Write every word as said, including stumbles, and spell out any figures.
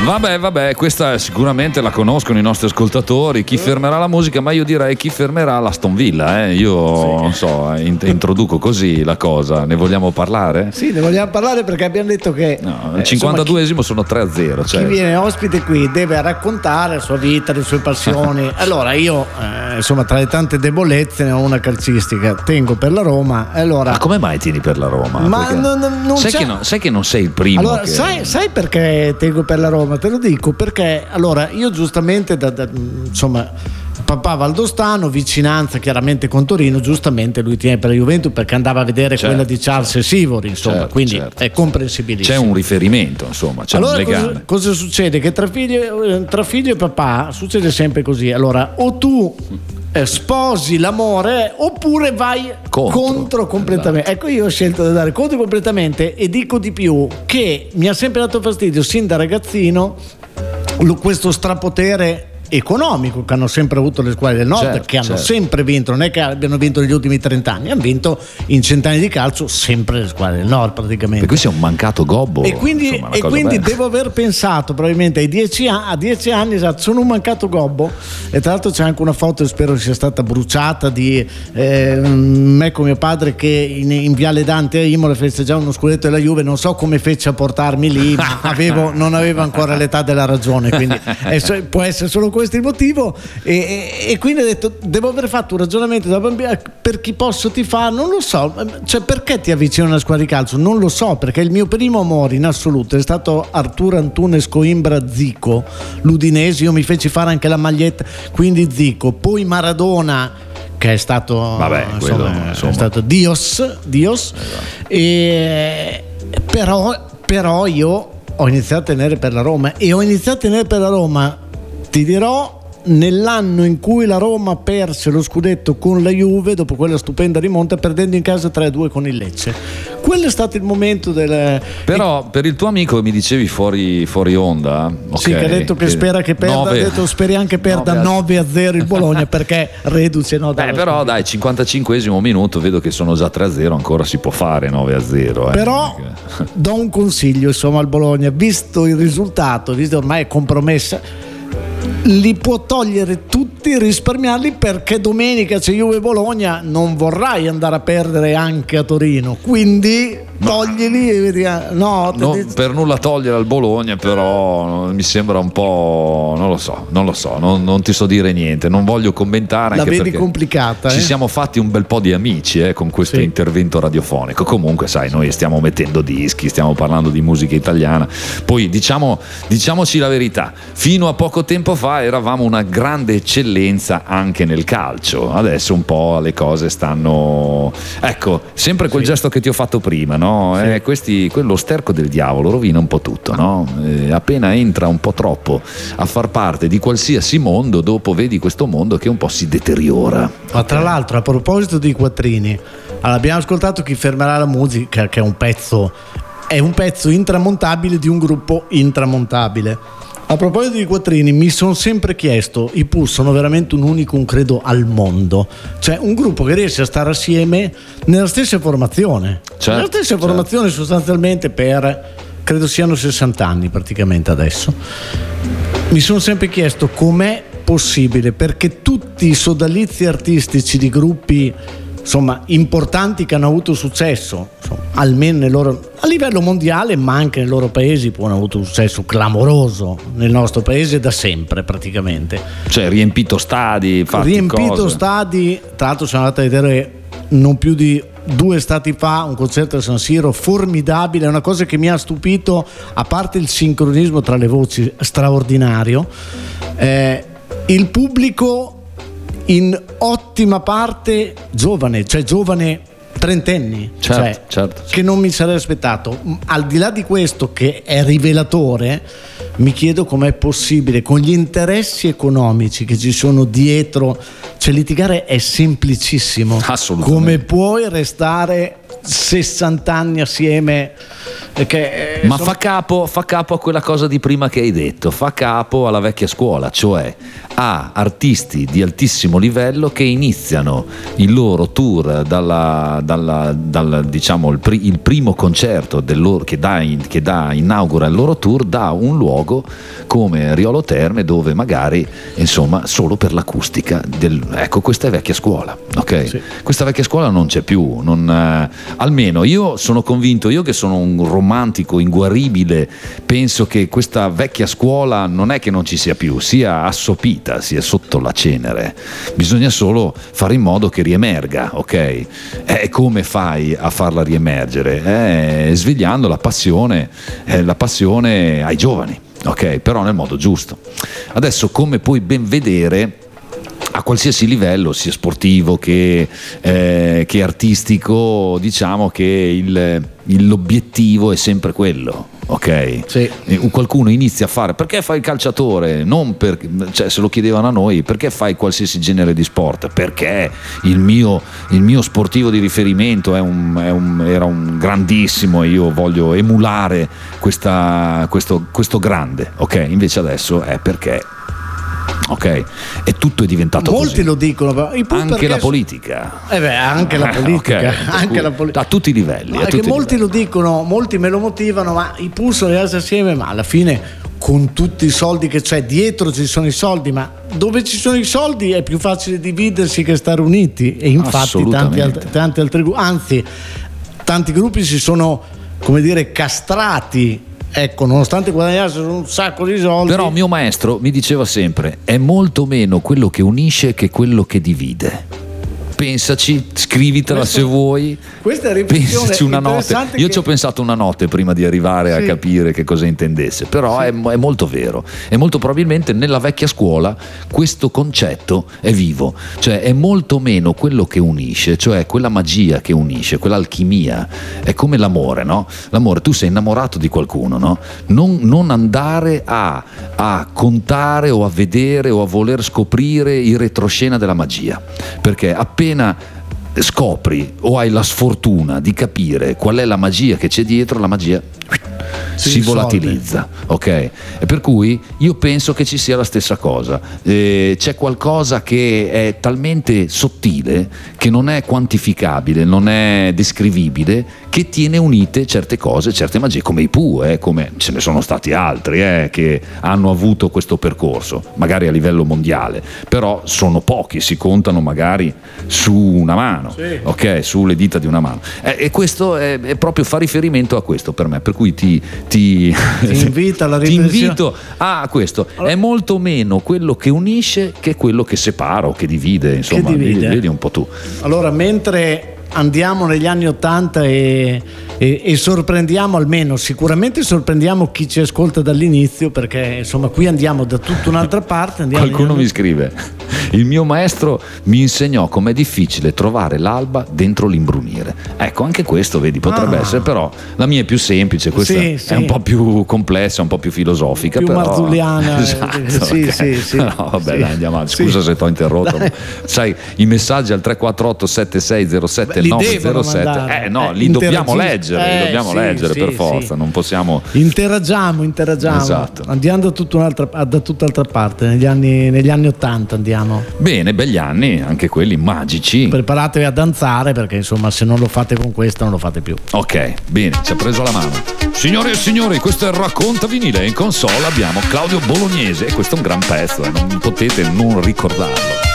Vabbè, vabbè, questa sicuramente la conoscono i nostri ascoltatori. Chi fermerà la musica? Ma io direi chi fermerà l'Aston Villa. Eh? Io sì. non so, introduco così la cosa. Ne vogliamo parlare? Sì, ne vogliamo parlare perché abbiamo detto che no, il cinquantaduesimo sono tre a zero. Cioè. Chi viene ospite qui deve raccontare la sua vita, le sue passioni. Allora io, eh, insomma, tra le tante debolezze ne ho una calcistica. Tengo per la Roma. Allora, ma come mai tieni per la Roma? Ma non, non sai, c'è... che no, sai che non sei il primo. Allora, che... sai, sai perché tengo per la Roma? Te lo dico perché allora io giustamente da, da, insomma papà valdostano, vicinanza chiaramente con Torino, giustamente lui tiene per la Juventus perché andava a vedere certo, quella di Charles certo. e Sivori, insomma, certo, quindi certo. è comprensibilissimo. C'è un riferimento, insomma, c'è allora, un legame. Cosa, cosa succede? Che tra figlio, tra figlio e papà succede sempre così. Allora, o tu eh, sposi l'amore oppure vai contro, contro completamente. Esatto. Ecco, io ho scelto di andare contro completamente e dico di più che mi ha sempre dato fastidio sin da ragazzino questo strapotere economico che hanno sempre avuto le squadre del nord, certo, che hanno certo. sempre vinto, non è che abbiano vinto negli ultimi trent'anni, hanno vinto in cent'anni di calcio sempre le squadre del nord praticamente. Per cui sei un mancato gobbo. E quindi, insomma, e quindi devo aver pensato probabilmente ai dieci anni, a dieci anni esatto, sono un mancato gobbo. E tra l'altro c'è anche una foto, spero sia stata bruciata, di eh, me con mio padre che in, in Viale Dante a Imola festeggiava uno scudetto della Juve. Non so come fece a portarmi lì, ma avevo, non avevo ancora l'età della ragione, quindi è, può essere solo questo il motivo. E, e, e quindi ho detto devo aver fatto un ragionamento da bambina per chi posso tifare, non lo so, cioè perché ti avvicini a una squadra di calcio, non lo so, perché il mio primo amore in assoluto è stato Arturo Antunes Coimbra Zico, l'Udinese. Io mi feci fare anche la maglietta, quindi Zico, poi Maradona che è stato Vabbè, insomma, quello, insomma. è stato Dios, Dios. Esatto. E, però, però io ho iniziato a tenere per la Roma e ho iniziato a tenere per la Roma, ti dirò, nell'anno in cui la Roma perse lo scudetto con la Juve dopo quella stupenda rimonta, perdendo in casa tre a due con il Lecce. Quello è stato il momento del... Però per il tuo amico mi dicevi fuori, fuori onda, okay, sì, che ha detto che, che spera che perda, nove... ha detto speri anche perda nove a zero il Bologna perché reduce, no? Beh, però dai, cinquantacinquesimo minuto, vedo che sono già tre a zero, ancora si può fare nove a zero. Eh. Però perché... do un consiglio insomma al Bologna, visto il risultato, visto ormai è compromessa, li può togliere tutti, risparmiarli, perché domenica c'è Juve Bologna, non vorrai andare a perdere anche a Torino, quindi toglili e vediamo. No, no, per nulla togliere al Bologna, però mi sembra un po', non lo so, non lo so, non, non ti so dire niente, non voglio commentare. La anche vedi complicata. Ci eh? siamo fatti un bel po' di amici eh, con questo sì. intervento radiofonico. Comunque, sai, noi stiamo mettendo dischi, stiamo parlando di musica italiana. Poi diciamo, diciamoci la verità, fino a poco tempo fa eravamo una grande eccellenza anche nel calcio. Adesso un po' le cose stanno, ecco, sempre quel sì. gesto che ti ho fatto prima, no? No, sì. eh, questi, quello sterco del diavolo rovina un po' tutto, no? Eh, appena entra un po' troppo a far parte di qualsiasi mondo, dopo vedi questo mondo che un po' si deteriora. Ma tra l'altro, a proposito di quattrini, abbiamo ascoltato Chi fermerà la musica, che è un pezzo, è un pezzo intramontabile di un gruppo intramontabile. A proposito di quattrini, mi sono sempre chiesto, i Pooh sono veramente un unicum, credo, al mondo, cioè un gruppo che riesce a stare assieme nella stessa formazione, certo, nella stessa certo. formazione sostanzialmente per, credo siano sessanta anni praticamente adesso. Mi sono sempre chiesto com'è possibile, perché tutti i sodalizi artistici di gruppi insomma importanti che hanno avuto successo, insomma, almeno nel loro, a livello mondiale, ma anche nei loro paesi, poi hanno avuto un successo clamoroso nel nostro paese da sempre praticamente. Cioè riempito stadi, fatti riempito cose. stadi, tra l'altro sono andato a vedere non più di due estati fa un concerto a San Siro formidabile, è una cosa che mi ha stupito, a parte il sincronismo tra le voci straordinario, eh, il pubblico in ottima parte giovane, cioè giovane trentenni, certo, cioè, certo. che non mi sarei aspettato. Al di là di questo, che è rivelatore, mi chiedo com'è possibile, con gli interessi economici che ci sono dietro, cioè litigare è semplicissimo, assolutamente. Come puoi restare sessanta anni assieme. Che, eh, Ma sono... fa capo, fa capo a quella cosa di prima che hai detto, fa capo alla vecchia scuola, cioè a artisti di altissimo livello che iniziano il loro tour dalla, dalla, dal, diciamo il, pri, il primo concerto del loro, che, dà in, che dà, inaugura il loro tour da un luogo come Riolo Terme, dove magari insomma solo per l'acustica del, ecco, questa è vecchia scuola, ok? Sì. Questa vecchia scuola non c'è più, non, eh, almeno io sono convinto, io che sono un romantico inguaribile, penso che questa vecchia scuola non è che non ci sia più, sia assopita, sia sotto la cenere, bisogna solo fare in modo che riemerga, ok? E come fai a farla riemergere? Eh, svegliando la passione, eh, la passione ai giovani, ok? Però nel modo giusto. Adesso, come puoi ben vedere, a qualsiasi livello, sia sportivo che, eh, che artistico, diciamo che il, il, l'obiettivo è sempre quello, ok? Sì. Qualcuno inizia a fare, perché fai il calciatore? Non per, cioè, se lo chiedevano a noi, perché fai qualsiasi genere di sport? Perché il mio, il mio sportivo di riferimento è un, è un, era un grandissimo e io voglio emulare questa, questo, questo grande, ok? Invece adesso è perché, ok, e tutto è diventato molti così. Lo dicono, anche la politica, eh beh, anche la politica, okay, anche la poli- a tutti i livelli, a tutti molti i livelli. Lo dicono, molti me lo motivano, ma i Pulso Reali assieme, ma alla fine con tutti i soldi che c'è dietro ci sono i soldi, ma dove ci sono i soldi è più facile dividersi che stare uniti, e infatti tanti altri, tanti altri anzi tanti gruppi si sono, come dire, castrati. Ecco, nonostante guadagnassero un sacco di soldi. Però mio maestro mi diceva sempre: è molto meno quello che unisce che quello che divide. Pensaci, scrivitela questo, se vuoi. Questa è pensaci una notte. Io che... ci ho pensato una notte prima di arrivare sì. a capire che cosa intendesse. Però sì. è, è molto vero. E molto probabilmente nella vecchia scuola questo concetto è vivo. Cioè è molto meno quello che unisce, cioè quella magia che unisce, quell'alchimia. È come l'amore, no? L'amore, tu sei innamorato di qualcuno, no? Non, non andare a, a contare o a vedere o a voler scoprire il retroscena della magia. Perché appena scopri o hai la sfortuna di capire qual è la magia che c'è dietro, la magia si, si volatilizza, ok? E per cui io penso che ci sia la stessa cosa. Eh, c'è qualcosa che è talmente sottile che non è quantificabile, non è descrivibile, che tiene unite certe cose, certe magie, come i Pooh, eh, come ce ne sono stati altri eh, che hanno avuto questo percorso, magari a livello mondiale, però sono pochi, si contano magari su una mano, sì. ok? Sulle dita di una mano. Eh, e questo è, è proprio fa riferimento a questo per me, per cui ti ti, ti invito alla ti invito a questo. Allora, è molto meno quello che unisce che quello che separa o che divide, insomma, che divide. Vedi, vedi un po' tu. Allora, mentre andiamo negli anni ottanta e, e, e sorprendiamo, almeno sicuramente sorprendiamo chi ci ascolta dall'inizio, perché insomma qui andiamo da tutta un'altra parte. Qualcuno mi scrive: il mio maestro mi insegnò com'è difficile trovare l'alba dentro l'imbrunire. Ecco, anche questo, vedi, potrebbe ah. essere, però la mia è più semplice, questa sì, è sì. un po' più complessa, un po' più filosofica, più però marzuliana. Esatto, sì, okay. sì, sì. No, vabbè, sì. dai, andiamo avanti. Scusa sì. se ti ho interrotto. Sai, i messaggi al tre quattro otto sette sei zero sette nove zero sette, eh no, eh, li dobbiamo leggere, eh, li dobbiamo sì, leggere sì, per forza, sì. non possiamo. Interagiamo, interagiamo. Esatto. Andiamo da tutta un'altra, da tutt'altra parte, negli anni, negli anni ottanta andiamo. Bene, begli anni, anche quelli magici. Preparatevi a danzare, perché insomma se non lo fate con questa non lo fate più. Ok, bene, ci ha preso la mano. Signore e signori, questo è Racconta Vinile. In console abbiamo Claudio Bolognese e questo è un gran pezzo, eh, non potete non ricordarlo.